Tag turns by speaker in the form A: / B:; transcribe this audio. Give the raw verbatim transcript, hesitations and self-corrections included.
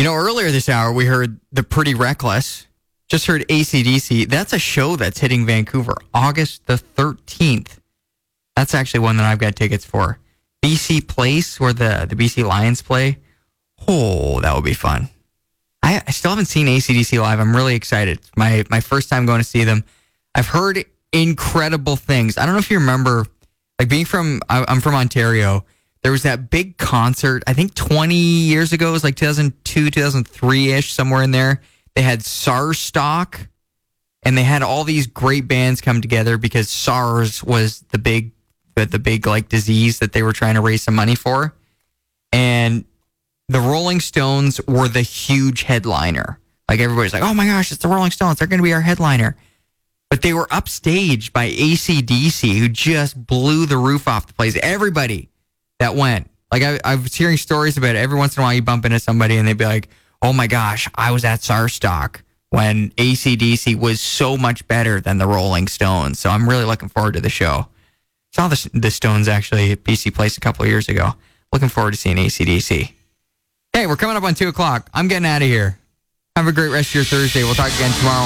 A: know, earlier this hour, we heard The Pretty Reckless. Just heard A C D C. That's a show that's hitting Vancouver August the thirteenth. That's actually one that I've got tickets for. B C Place, where the, the B C Lions play. Oh, that would be fun. I, I still haven't seen A C D C live. I'm really excited. It's my, my first time going to see them. I've heard incredible things. I don't know if you remember, like being from, I, I'm from Ontario. There was that big concert, I think twenty years ago. It was like two thousand two, two thousand three-ish, somewhere in there. They had SARS stock, and they had all these great bands come together because SARS was the big, the, the big like disease that they were trying to raise some money for. And the Rolling Stones were the huge headliner. Like everybody's like, oh my gosh, it's the Rolling Stones. They're going to be our headliner. But they were upstaged by A C D C, who just blew the roof off the place. Everybody that went. Like I, I was hearing stories about it. Every once in a while you bump into somebody and they'd be like, oh my gosh, I was at SARstock when A C D C was so much better than the Rolling Stones. So I'm really looking forward to the show. Saw the, the Stones actually at B C Place a couple of years ago. Looking forward to seeing A C D C. Hey, we're coming up on two o'clock. I'm getting out of here. Have a great rest of your Thursday. We'll talk again tomorrow.